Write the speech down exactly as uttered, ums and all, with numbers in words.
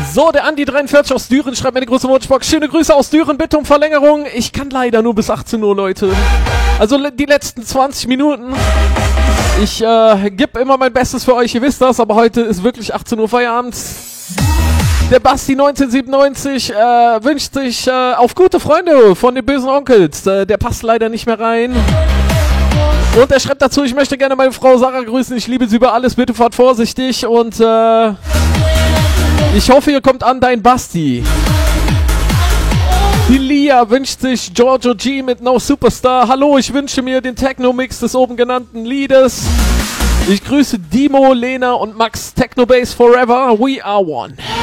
So, der Andi dreiundvierzig aus Düren schreibt mir eine große Wunschbox. Schöne Grüße aus Düren, bitte um Verlängerung. Ich kann leider nur bis achtzehn Uhr, Leute. Also die letzten zwanzig Minuten. Ich äh, gebe immer mein Bestes für euch, ihr wisst das, aber heute ist wirklich achtzehn Uhr Feierabend. Der Basti neunzehnhundertsiebenundneunzig äh, wünscht sich äh, auf gute Freunde von den bösen Onkels. Äh, der passt leider nicht mehr rein. Und er schreibt dazu, ich möchte gerne meine Frau Sarah grüßen. Ich liebe sie über alles. Bitte fahrt vorsichtig. Und äh, ich hoffe, ihr kommt an, dein Basti. Die Lia wünscht sich Giorgio G mit No Superstar. Hallo, ich wünsche mir den Techno-Mix des oben genannten Liedes. Ich grüße Dimo, Lena und Max. Techno Bass Forever. We are one.